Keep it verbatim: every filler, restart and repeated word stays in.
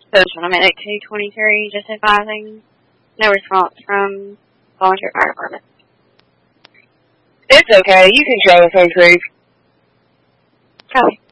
Post on a medic two twenty-three, just advising. No response from volunteer fire department. It's okay. You can show us on creek. Copy.